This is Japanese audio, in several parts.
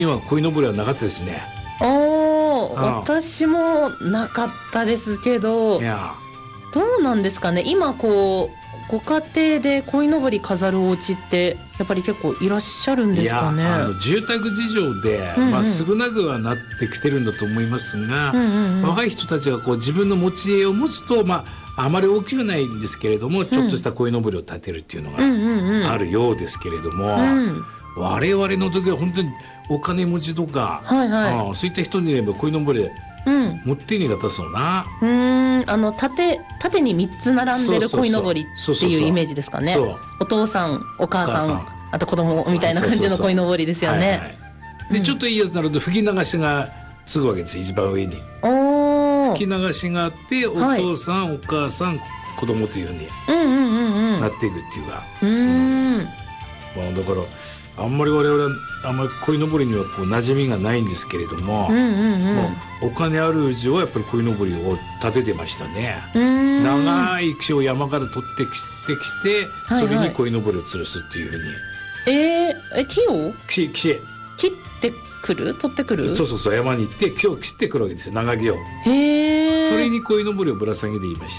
今鯉のぼりはなかったですね。 私もなかったですけど、 いやどうなんですかね。今ご家庭で鯉のぼり飾るお家ってやっぱり結構いらっしゃるんですかね。 住宅事情で、少なくはなってきてるんだと思いますが、若い人たちが自分の持ち家を持つと、あまり大きくないんですけれども、ちょっとした鯉のぼりを立てるっていうのがあるようですけれども、我々の時は本当にお金持ちとか、そういった人に言えば鯉のぼり持ってにがたそうな。 縦に3つ並んでる鯉のぼりっていうイメージですかね。お父さんお母さんあと子供みたいな感じの鯉のぼりですよね。 でちょっといいやつになると吹き流しがつくわけです。一番上に吹き流しがあって、お父さんお母さん子供というふうになっていくっていうか、だからあんまり我々はあんまり鯉のぼりには馴染みがないんですけれども、お金あるうちはやっぱり鯉のぼりを立ててましたね。長い木を山から取ってきて、それに鯉のぼりを吊るすっていうふうに。 木を切ってくる取ってくる。 そう山に行って木を切ってくるわけですよ、長木を。それに鯉のぼりをぶら下げていました。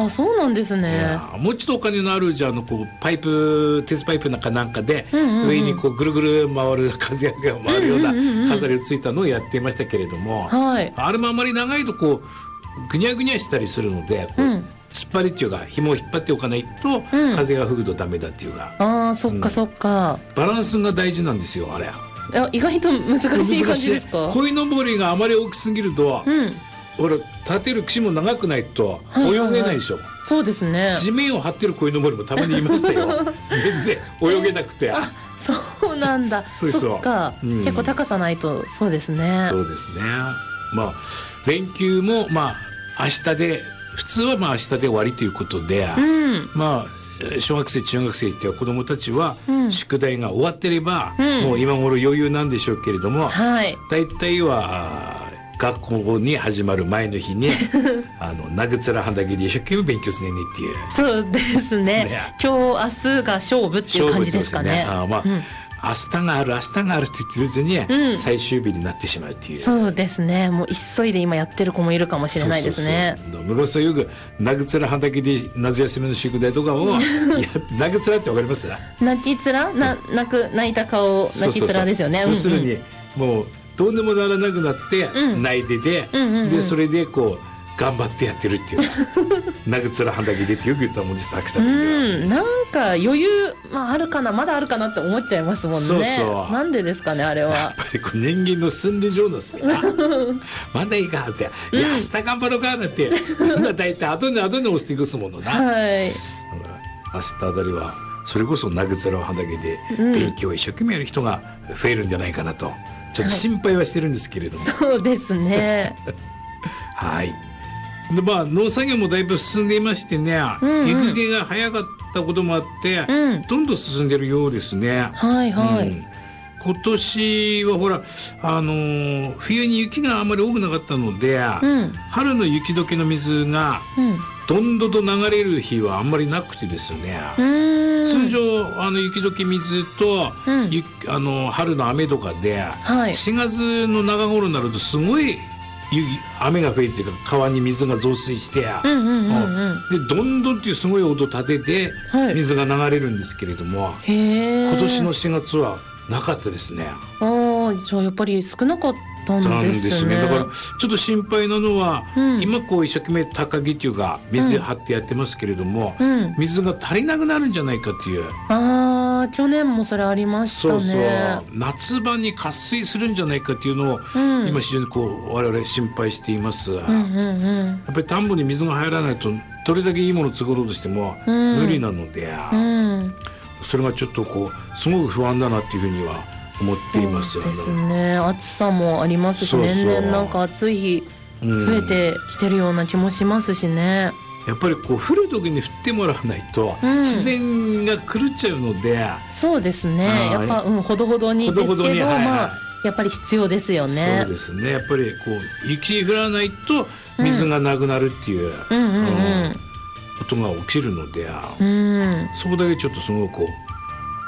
そうなんですね。 もう一度お金のあるうちは鉄パイプなんかで、上にぐるぐる回る風が回るような飾りをついたのをやっていましたけれども、あれもあまり長いとぐにゃぐにゃしたりするので、突っ張りっていうか紐を引っ張っておかないと、風が吹くとダメだっていうか。 そっかそっか。 バランスが大事なんですよ、あれ。 意外と難しい感じですか。 鯉のぼりがあまり大きすぎると、立てる岸も長くないと泳げないでしょ。 そうですね。 地面を張ってる鯉のぼりもたまにいましたよ。全然泳げなくて。 そうなんだ。そっか、結構高さないと。そうですね。 そうですね。連休も明日で、普通は明日で終わりということで、小学生中学生って子どもたちは宿題が終わってれば、もう今頃余裕なんでしょうけれども、大体は学校に始まる前の日になぐつらはんだけで一生懸命勉強するねっていう。 そうですね。今日明日が勝負っていう感じですかね。 明日があるって言ってるうちに、最終日になってしまうっていう。 そうですね。もう急いで今やってる子もいるかもしれないですね。 昔はよくなぐつら畑で夏休みの宿題とかをなぐつらってわかります？ 泣きつら泣いた顔泣きつらですよね。 要するにもうどうでもならなくなって泣いてて、でそれで頑張ってやってるっていうなぐつら畑でってよく言ったもんです。秋田でなんか余裕、あるかな、まだあるかなって思っちゃいますもんね。なんでですかね、あれは。 やっぱり人間の心理上なんですよ。まだいいかって、いや明日頑張ろうかなんて、みんな大体後に押していくすものな。だから明日あたりはそれこそなぐつら畑で勉強を一生懸命やる人が増えるんじゃないかなと、ちょっと心配はしてるんですけれども。 そうですね。 はい。で農作業もだいぶ進んでいましてね、雪解けが早かったこともあって、どんどん進んでるようですね。今年はほら、冬に雪があまり多くなかったので、春の雪解けの水がどんどんと流れる日はあんまりなくてですね、通常雪解け水と、春の雨とかで、4月の中頃になるとすごい雨が増えて川に水が増水して、でどんどんっていうすごい音を立てて水が流れるんですけれども、今年の4月はなかったですね。 じゃあやっぱり少なかったんですね。 だからちょっと心配なのは、今一生懸命高木っていうか水張ってやってますけれども、水が足りなくなるんじゃないかっていう。 去年もそれありましたね。 夏場に渇水するんじゃないかっていうのを、今非常に我々心配しています。やっぱり田んぼに水が入らないとどれだけいいものを作ろうとしても無理なので、それがちょっとすごく不安だなっていうふうには思っています。 そうですね。暑さもありますし、年々なんか暑い日増えてきてるような気もしますしね。 やっぱり降る時に降ってもらわないと、自然が狂っちゃうので。 そうですね。やっぱほどほどにですけど、やっぱり必要ですよね。 そうですね。やっぱり雪降らないと水がなくなるっていうことが起きるので、そこだけちょっとすごく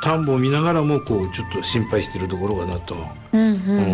田んぼを見ながらもこうちょっと心配してるところかなと。